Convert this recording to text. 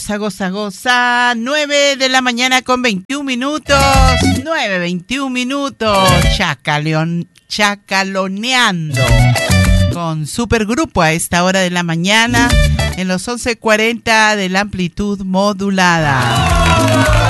Goza, goza, goza. 9 de la mañana con 21 minutos. 9:21 minutos. Chacaloneando. Con Supergrupo a esta hora de la mañana. En los 11:40 de la amplitud modulada.